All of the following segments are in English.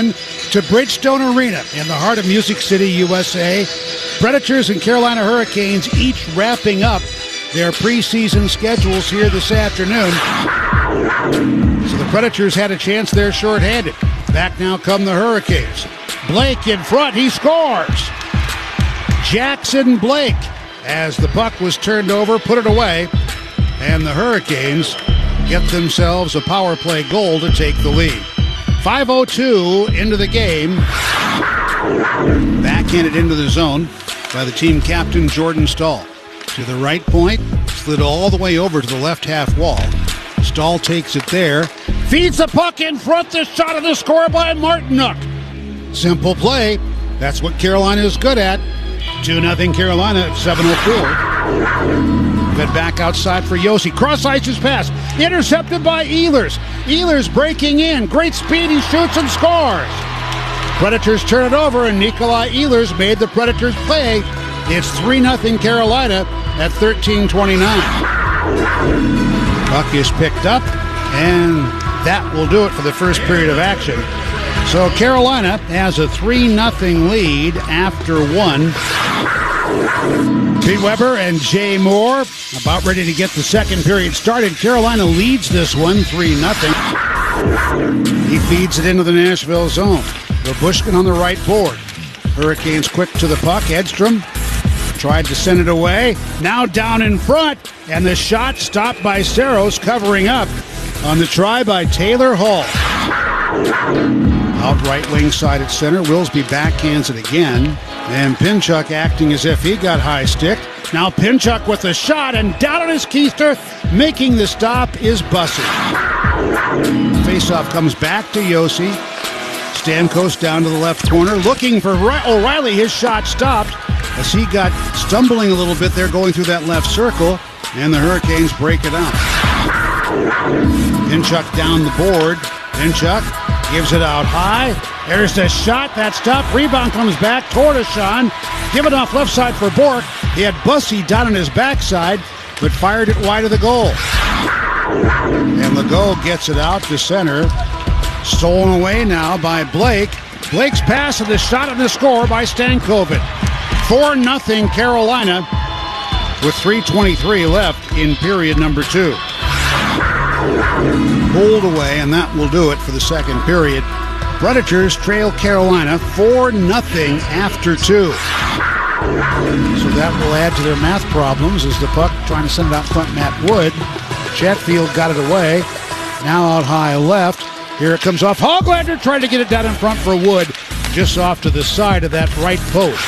in to Bridgestone Arena in the heart of Music City, USA. Predators and Carolina Hurricanes each wrapping up their preseason schedules here this afternoon. So the Predators had a chance. They're shorthanded. Back now come the Hurricanes. Blake in front. He scores. Jackson Blake, as the puck was turned over, put it away. And the Hurricanes get themselves a power play goal to take the lead. 5:02 into the game. Backhanded into the zone by the team captain, Jordan Staal. To the right point, slid all the way over to the left half wall. Staal takes it there. Feeds the puck in front. The shot of the score by Martinook. Simple play. That's what Carolina is good at. 2-0 Carolina at 7:04. Fed back outside for Josi. Cross-ice's pass. Intercepted by Ehlers. Ehlers breaking in. Great speed. He shoots and scores. Predators turn it over, and Nikolai Ehlers made the Predators play. It's 3-0 Carolina at 13:29. Puck is picked up, and that will do it for the first period of action. So Carolina has a 3-0 lead after one. Pete Weber and Jay Moore about ready to get the second period started. Carolina leads this one 3-0. He feeds it into the Nashville zone. Babushkin on the right board. Hurricanes quick to the puck. Edstrom tried to send it away. Now down in front, and the shot stopped by Saros, covering up on the try by Taylor Hall. Out right wing side at center. Wilsby backhands it again. And Pinchuk acting as if he got high stick. Now Pinchuk with a shot, and down on his keister, making the stop is Bussey. Faceoff comes back to Josi. Stamkos down to the left corner, looking for O'Reilly. His shot stopped as he got stumbling a little bit there going through that left circle, and the Hurricanes break it out. Pinchuk down the board. Pinchuk gives it out high. There's the shot. That stop. Rebound comes back toward Ashawn. Given off left side for Bourque. He had Bussey down on his backside, but fired it wide of the goal. And Legault gets it out to center. Stolen away now by Blake. Blake's pass and the shot and the score by Stankoven. 4-0 Carolina with 3:23 left in period number 2. Pulled away, and that will do it for the second period. Predators trail Carolina 4-0 after 2. So that will add to their math problems as the puck trying to send it out front. Matt Wood. Chatfield got it away. Now out high left. Here it comes off. Hoglander tried to get it down in front for Wood, just off to the side of that right post.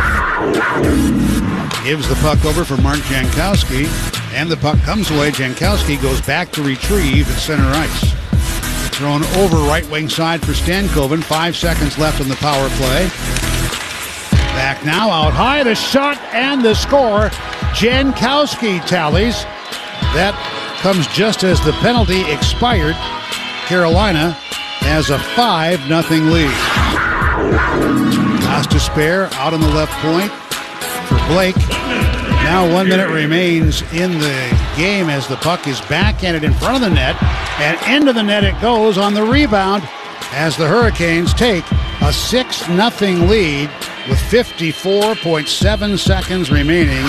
Gives the puck over for Mark Jankowski, and the puck comes away. Jankowski goes back to retrieve at center ice. Thrown over right wing side for Stankoven. 5 seconds left on the power play. Back now, out high, the shot and the score. Jankowski tallies. That comes just as the penalty expired. Carolina has a 5-0 lead. Last to spare out on the left point for Blake. Now 1 minute remains in the game as the puck is backhanded in front of the net, and into the net it goes on the rebound as the Hurricanes take a 6-0 lead with 54.7 seconds remaining.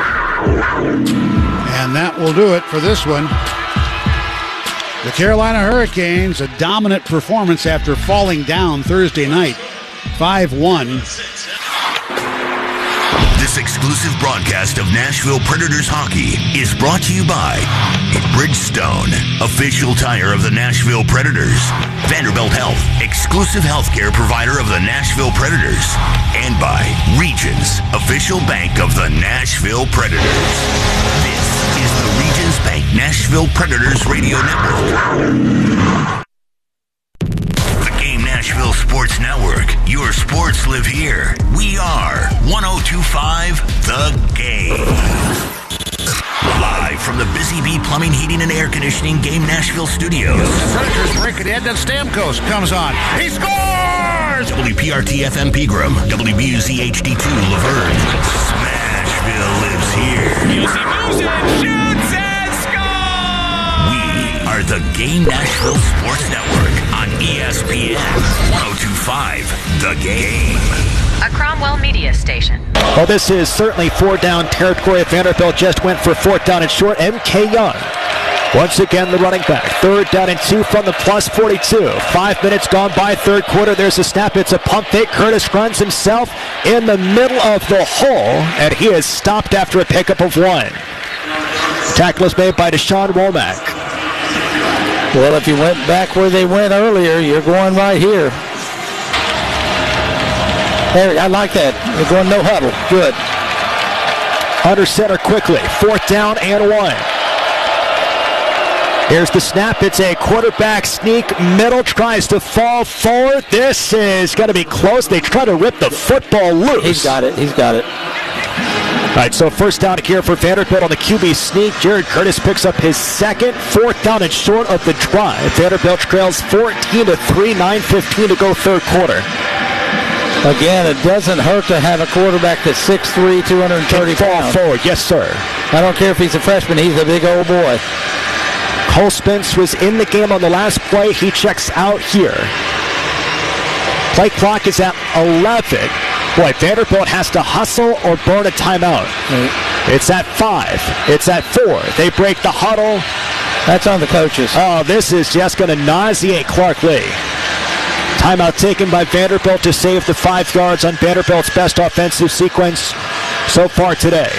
And that will do it for this one. The Carolina Hurricanes, a dominant performance after falling down Thursday night, 5-1. This exclusive broadcast of Nashville Predators hockey is brought to you by Bridgestone, official tire of the Nashville Predators, Vanderbilt Health, exclusive healthcare provider of the Nashville Predators, and by Regions, official bank of the Nashville Predators. This is the Regions Bank Nashville Predators Radio Network. Nashville Sports Network. Your sports live here. We are 102.5 The Game. Live from the Busy Bee Plumbing, Heating, and Air Conditioning Game Nashville Studios. The Predators break it in, then Stamkos comes on. He scores! WPRT FM Pegram, WBUZ HD2 Laverne. Smashville lives here. Yossi moves it, shoots, and scores! We are the Game Nashville Sports Network on ESPN 102.5 105.5 The Game. A Cromwell Media Station. Well, this is certainly 4-down territory. Vanderbilt just went for 4th down and short. MK Young, once again the running back. 3rd down and 2 from the plus 42. 5 minutes gone by, 3rd quarter. There's a snap. It's a pump fake. Curtis runs himself in the middle of the hole, and he is stopped after a pickup of 1. Tackle is made by Deshaun Womack. Well, if you went back where they went earlier, you're going right here. There, I like that. You're going no huddle. Good. Under center quickly. 4th down and 1. Here's the snap. It's a quarterback sneak. Middle tries to fall forward. This is going to be close. They try to rip the football loose. He's got it. He's got it. All right, so 1st down here for Vanderbilt on the QB sneak. Jared Curtis picks up his 2nd. 4th down and short of the drive. Vanderbilt trails 14-3, 9:15 to go 3rd quarter. Again, it doesn't hurt to have a quarterback that's 6'3", 230 pounds. Forward, yes, sir. I don't care if he's a freshman. He's a big old boy. Cole Spence was in the game on the last play. He checks out here. Play clock is at 11. Boy, Vanderbilt has to hustle or burn a timeout. It's at 5. It's at 4. They break the huddle. That's on the coaches. Oh, this is just going to nauseate Clark Lee. Timeout taken by Vanderbilt to save the 5 yards on Vanderbilt's best offensive sequence so far today.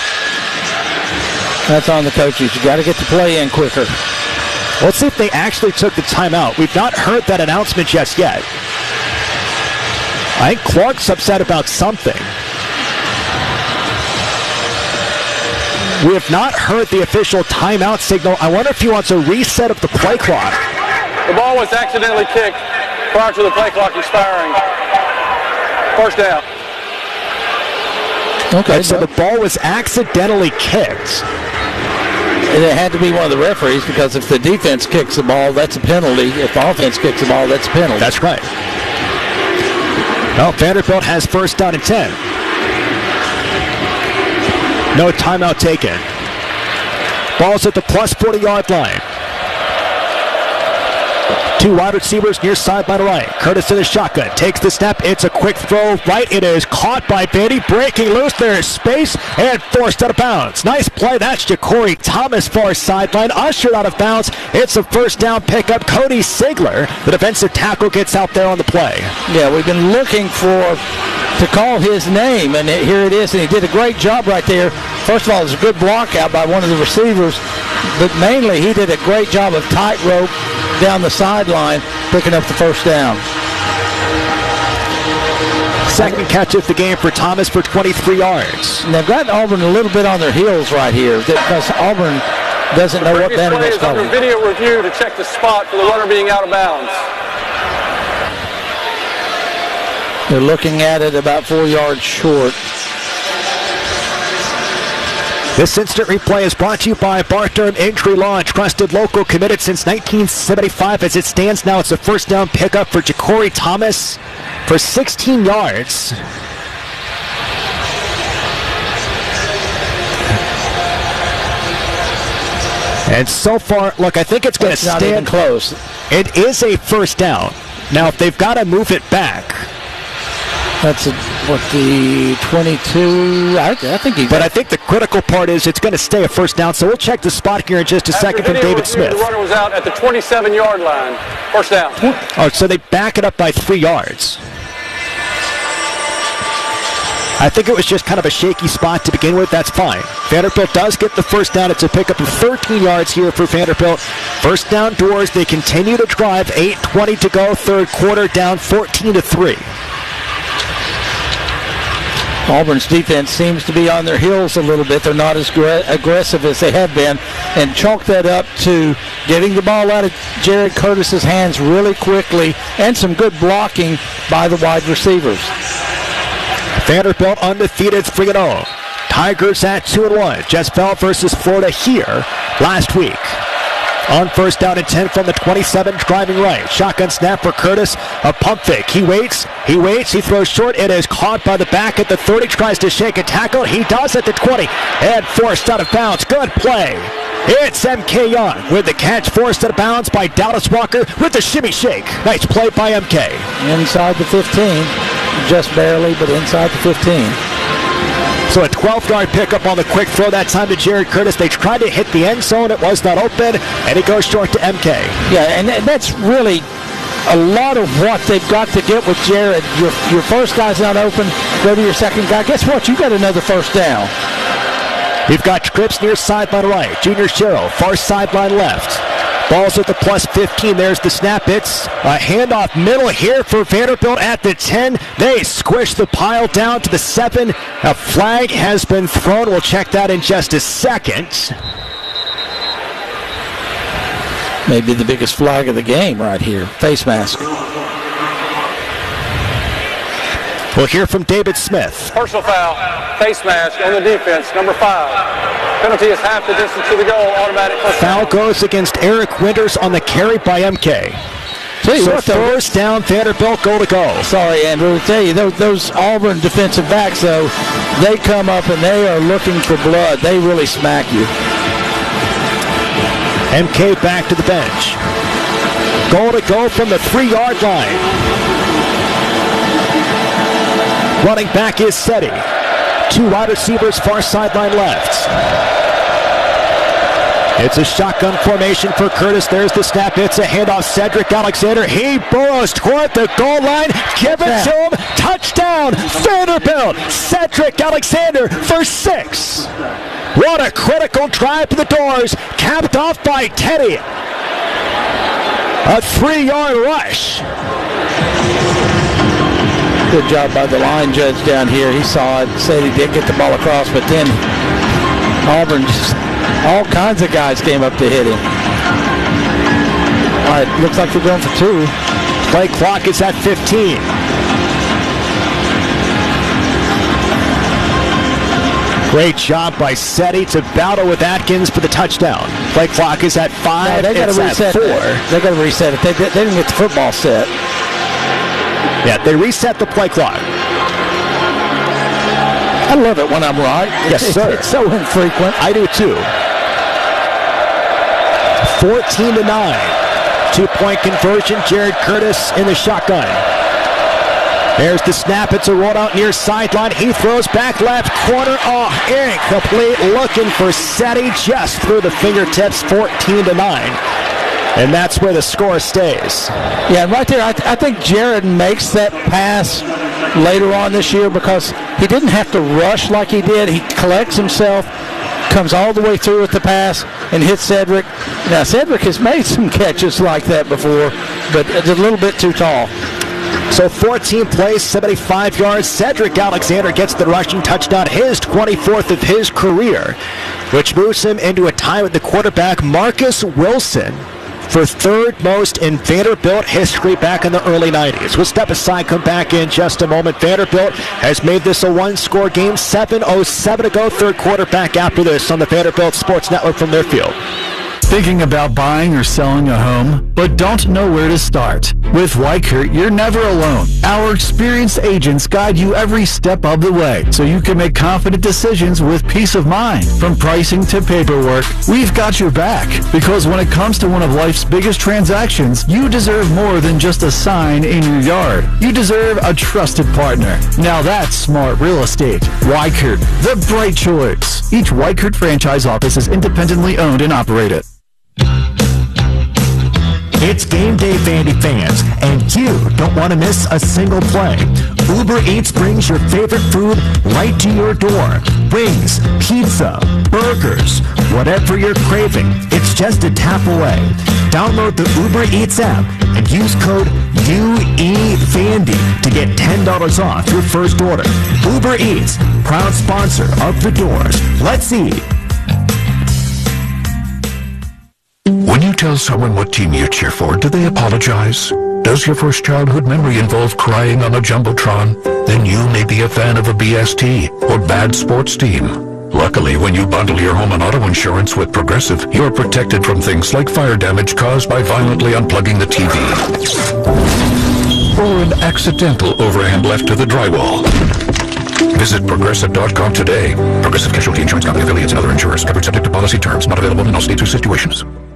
That's on the coaches. You got to get the play in quicker. Let's see if they actually took the timeout. We've not heard that announcement just yet. I think Clark's upset about something. We have not heard the official timeout signal. I wonder if he wants a reset of the play clock. The ball was accidentally kicked prior to the play clock expiring. 1st down. Okay, so the ball was accidentally kicked. And it had to be one of the referees, because if the defense kicks the ball, that's a penalty. If the offense kicks the ball, that's a penalty. That's right. Well, Vanderbilt has 1st down and 10. No timeout taken. Ball's at the plus 40-yard line. 2 wide receivers near sideline right. Curtis in the shotgun. Takes the snap. It's a quick throw right. It is caught by Beatty. Breaking loose. There is space and forced out of bounds. Nice play. That's Ja'Cory Thomas, far sideline. Ushered out of bounds. It's a 1st down pickup. Cody Sigler, the defensive tackle, gets out there on the play. Yeah, we've been looking to call his name, and here it is, and he did a great job right there. First of all, it was a good block out by one of the receivers, but mainly he did a great job of tightrope down the sideline, picking up the 1st down. 2nd catch of the game for Thomas for 23 yards. And they've got Auburn a little bit on their heels right here, because Auburn doesn't know what Vanderbilt's calling. Under video review to check the spot for the runner being out of bounds. They're looking at it about 4 yards short. This instant replay is brought to you by Bartherm Injury Law, trusted local, committed since 1975. As it stands now, it's a 1st down pickup for Ja'Cory Thomas for 16 yards. And so far, look, I think it's going to stand not even close. It is a 1st down. Now, if they've got to move it back. That's the 22. I think he's. But I think the critical part is it's going to stay a 1st down. So we'll check the spot here in just a second from David Smith. The runner was out at the 27-yard line. 1st down. Oh, so they back it up by 3 yards. I think it was just kind of a shaky spot to begin with. That's fine. Vanderbilt does get the 1st down. It's a pickup of 13 yards here for Vanderbilt. 1st down doors. They continue to drive. 8:20 to go. 3rd quarter, down 14-3. Auburn's defense seems to be on their heels a little bit. They're not as aggressive as they have been, and chalk that up to getting the ball out of Jared Curtis's hands really quickly, and some good blocking by the wide receivers. Vanderbilt undefeated 3-0. Tigers at 2-1. Just fell versus Florida here last week. On first down and 10 from the 27, driving right. Shotgun snap for Curtis. A pump fake. He waits. He throws short. It is caught by the back at the 30. Tries to shake a tackle. He does at the 20. And forced out of bounds. Good play. It's MK Young with the catch, forced out of bounds by Dallas Walker with the shimmy shake. Nice play by MK. Inside the 15. Just barely, but inside the 15. So a 12-yard pickup on the quick throw that time to Jared Curtis. They tried to hit the end zone. It was not open, and it goes short to MK. Yeah, and that's really a lot of what they've got to get with Jared. Your first guy's not open, go to your second guy. Guess what? You got another first down. We've got Cripps near sideline right. Junior Sherrill, far sideline left. Ball's at the plus 15. There's the snap. It's a handoff middle here for Vanderbilt at the 10. They squish the pile down to the 7. A flag has been thrown. We'll check that in just a second. Maybe the biggest flag of the game right here. Face mask. We'll hear from David Smith. Personal foul, face mask on the defense, number 5. Penalty is half the distance to the goal, automatic first Foul down. goes against Eric Winters on the carry by MK. So first down, Vanderbilt, goal to go. Sorry, Andrew, to tell you, those Auburn defensive backs, though, they come up and they are looking for blood. They really smack you. MK back to the bench. Goal to go from the 3-yard line. Running back is Seti. 2 wide receivers, far sideline left. It's a shotgun formation for Curtis. There's the snap. It's a handoff. Cedric Alexander. He burrows toward the goal line. Give it to him. Touchdown, Vanderbilt. Cedric Alexander for 6. What a critical drive to the doors. Capped off by Teddy. A 3-yard rush. Good job by the line judge down here. He saw it, said he did get the ball across, but then Auburn, just all kinds of guys came up to hit him. All right, looks like they're going for 2. Play clock is at 15. Great job by Seti to battle with Atkins for the touchdown. Play clock is at 5. No, they got to reset 4. They got to reset it. They didn't get the football set. Yeah, they reset the play clock. I love it when I'm right. Yes, sir. It's so infrequent. I do too. 14-9. 2-point conversion. Jared Curtis in the shotgun. There's the snap. It's a rollout near sideline. He throws back left corner. Oh, incomplete. Looking for Seti just through the fingertips. 14-9. And that's where the score stays. Yeah, right there, I think Jared makes that pass later on this year because he didn't have to rush like he did. He collects himself, comes all the way through with the pass, and hits Cedric. Now, Cedric has made some catches like that before, but it's a little bit too tall. So 14 plays, 75 yards. Cedric Alexander gets the rushing touchdown, his 24th of his career, which moves him into a tie with the quarterback, Marcus Wilson, for 3rd most in Vanderbilt history back in the early 90s. We'll step aside, come back in just a moment. Vanderbilt has made this a 1-score game. 7:07 to go, 3rd quarter. Back after this on the Vanderbilt Sports Network from their field. Thinking about buying or selling a home, but don't know where to start? With Weichert, you're never alone. Our experienced agents guide you every step of the way, so you can make confident decisions with peace of mind. From pricing to paperwork, we've got your back. Because when it comes to one of life's biggest transactions, you deserve more than just a sign in your yard. You deserve a trusted partner. Now that's smart real estate. Weichert, the bright choice. Each Weichert franchise office is independently owned and operated. It's game day, Vandy fans, and you don't want to miss a single play. Uber Eats brings your favorite food right to your door. Wings, pizza, burgers, whatever you're craving, it's just a tap away. Download the Uber Eats app and use code UEVANDY to get $10 off your first order. Uber Eats, proud sponsor of The Doors. Let's eat. When you tell someone what team you cheer for, do they apologize? Does your first childhood memory involve crying on a Jumbotron? Then you may be a fan of a BST or bad sports team. Luckily, when you bundle your home and auto insurance with Progressive, you're protected from things like fire damage caused by violently unplugging the TV or an accidental overhand left to the drywall. Visit Progressive.com today. Progressive Casualty Insurance Company affiliates and other insurers. Covered subject to policy terms. Not available in all states or situations.